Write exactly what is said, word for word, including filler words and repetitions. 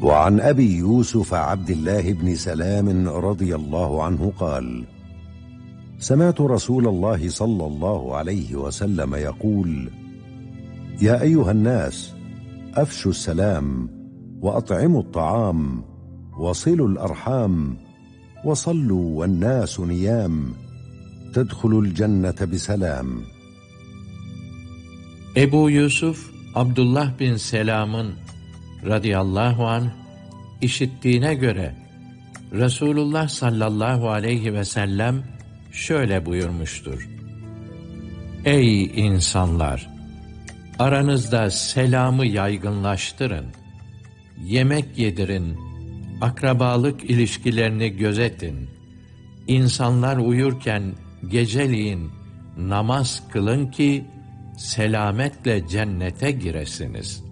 وعن أبي يوسف عبد الله بن سلام رضي الله عنه قال: سمعت رسول الله صلى الله عليه وسلم يقول: يا أيها الناس، أفشوا السلام، وأطعموا الطعام، وصلوا الأرحام، وصلوا والناس نيام، تدخلوا الجنة بسلام. Ebu Yusuf, Abdullah bin Selam'ın radıyallahu anh işittiğine göre Resulullah sallallahu aleyhi ve sellem şöyle buyurmuştur: Ey insanlar! Aranızda selamı yaygınlaştırın, yemek yedirin, akrabalık ilişkilerini gözetin, insanlar uyurken geceliğin namaz kılın ki selametle cennete giresiniz.